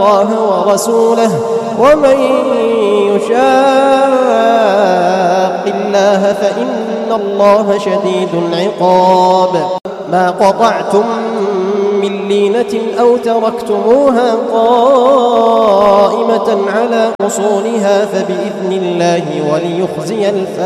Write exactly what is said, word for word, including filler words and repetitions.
الله ورسوله ومن يشاق الله فإن الله شديد العقاب. ما قطعتم من لينة أو تركتموها قائمة على أصولها فبإذن الله وليخزي الفاسقين.